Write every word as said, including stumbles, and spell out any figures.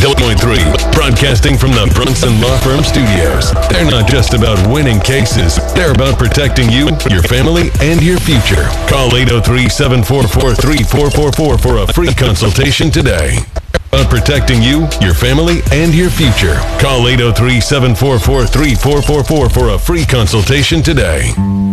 point three, broadcasting from the Brunson Law Firm Studios. They're not just about winning cases, they're about protecting you, your family, and your future. Call eight oh three, seven four four, three four four four for a free consultation today. About protecting you, your family, and your future. Call eight oh three, seven four four, three four four four for a free consultation today.